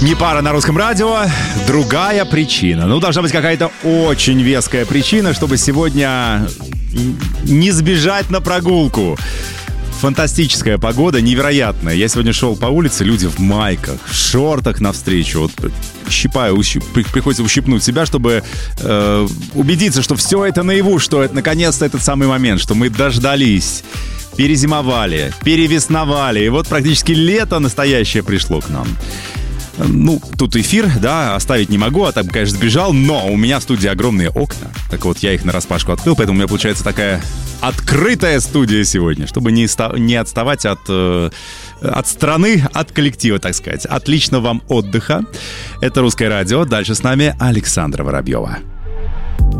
Не пара на русском радио, другая причина. Ну, должна быть какая-то очень веская причина, чтобы сегодня не сбежать на прогулку. Фантастическая погода, невероятная. Я сегодня шел по улице, люди в майках, в шортах навстречу. Вот приходится ущипнуть себя, чтобы убедиться, что все это наяву, что это наконец-то этот самый момент, что мы дождались, перезимовали, перевесновали. И вот практически лето настоящее пришло к нам. Ну, тут эфир, да, оставить не могу, а так, конечно, сбежал, но у меня в студии огромные окна. Так вот, я их нараспашку открыл, поэтому у меня получается такая открытая студия сегодня, чтобы не отставать от страны, от коллектива, так сказать. Отличного вам отдыха. Это «Русское радио». Дальше с нами Александра Воробьева.